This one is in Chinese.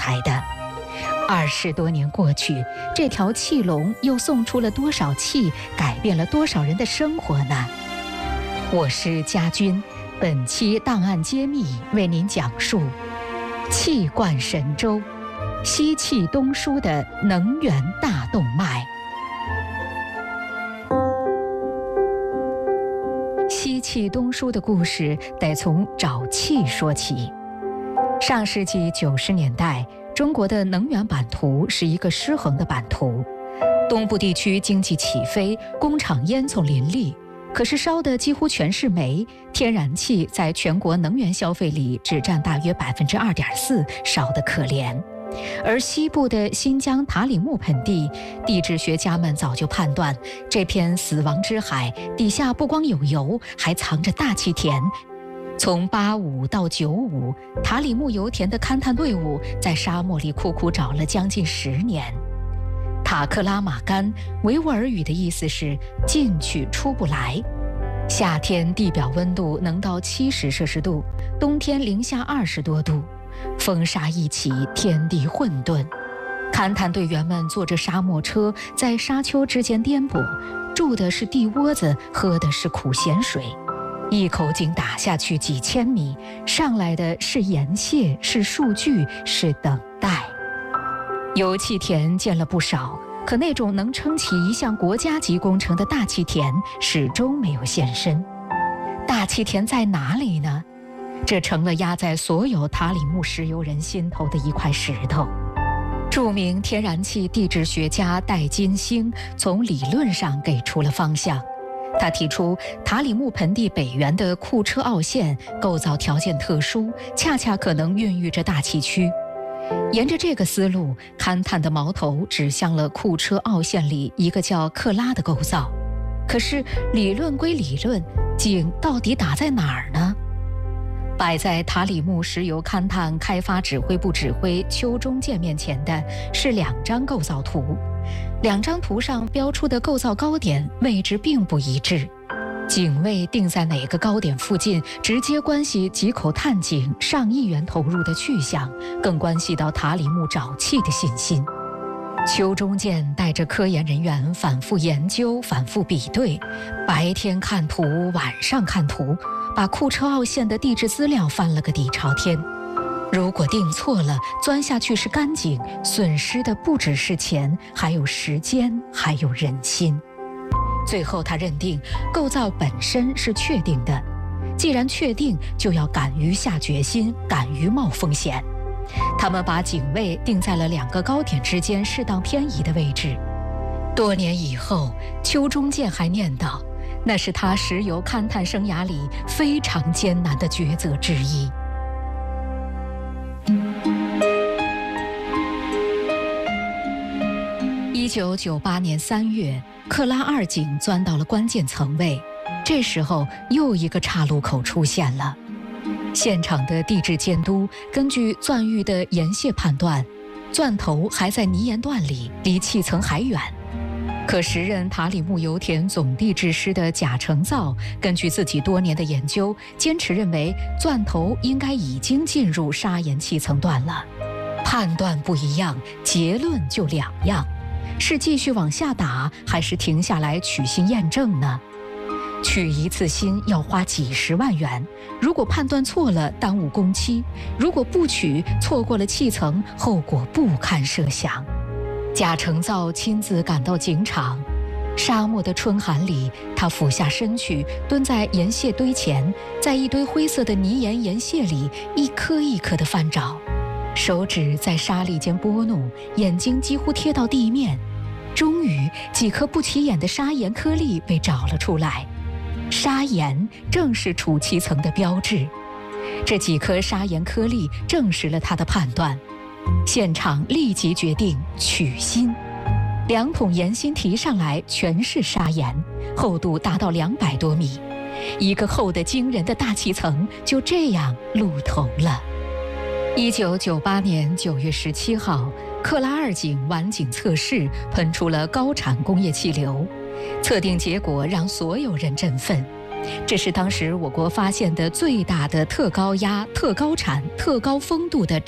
材的。20多年过去，这条气龙又送出了多少气，改变了多少人的生活呢？我是家军，本期档案揭秘为您讲述气贯神州，西气东输的能源大动脉。西气东输的故事得从找气说起。上世纪90年代，中国的能源版图是一个失衡的版图，东部地区经济起飞，工厂烟囱林立，可是烧的几乎全是煤，天然气在全国能源消费里只占大约2.4%，少得可怜。而西部的新疆塔里木盆地，地质学家们早就判断，这片死亡之海底下不光有油，还藏着大气田。从85到95，塔里木油田的勘探队伍在沙漠里苦苦找了将近10年。塔克拉玛干维吾尔语的意思是进去出不来。夏天地表温度能到70摄氏度，冬天零下20多度，风沙一起，天地混沌。勘探队员们坐着沙漠车在沙丘之间颠簸，住的是地窝子，喝的是苦咸水。一口井打下去几千米，上来的是盐蟹，是数据，是等待。油气田建了不少，可那种能撑起一项国家级工程的大气田始终没有现身。大气田在哪里呢？这成了压在所有塔里木石油人心头的一块石头。著名天然气地质学家戴金星从理论上给出了方向。他提出，塔里木盆地北缘的库车凹陷构造条件特殊，恰恰可能孕育着大气区。沿着这个思路，勘探的矛头指向了库车凹陷里一个叫克拉的构造。可是理论归理论，井到底打在哪儿呢？摆在塔里木石油勘探开发指挥部指挥邱中建面前的是2张构造图，2张图上标出的构造高点位置并不一致，井位定在哪个高点附近，直接关系几口探井上亿元投入的去向，更关系到塔里木找气的信心。邱中建带着科研人员反复研究，反复比对，白天看图，晚上看图，把库车凹陷的地质资料翻了个底朝天。如果定错了，钻下去是干井，损失的不只是钱，还有时间，还有人心。最后他认定构造本身是确定的，既然确定，就要敢于下决心，敢于冒风险。他们把井位定在了2个高点之间适当偏移的位置。多年以后，邱中建还念叨，那是他石油勘探生涯里非常艰难的抉择之一。1998年3月，克拉2井钻到了关键层位，这时候又一个岔路口出现了。现场的地质监督根据钻域的盐蟹判断，钻头还在泥岩段里，离气层还远。可时任塔里木油田总地质师的贾成造根据自己多年的研究，坚持认为钻头应该已经进入砂岩气层段了。判断不一样，结论就2样，是继续往下打，还是停下来取芯验证呢？取一次芯要花几十万元，如果判断错了，耽误工期；如果不取，错过了气层，后果不堪设想。贾成造亲自赶到井场，沙漠的春寒里，他俯下身去，蹲在盐蟹堆前，在一堆灰色的泥岩盐蟹里一颗一颗地翻找，手指在沙砾间拨弄，眼睛几乎贴到地面。终于，几颗不起眼的砂岩颗粒被找了出来。砂岩正是储气层的标志，这几颗砂岩颗粒证实了他的判断。现场立即决定取芯，2桶盐芯提上来全是砂岩，厚度达到200多米，一个厚得惊人的大气层就这样露头了。1998年9月17号，克拉2井完井测试，喷出了高产工业气流。测定结果让所有人振奋，这是当时我国发现的最大的特高压、特高产、特高风度的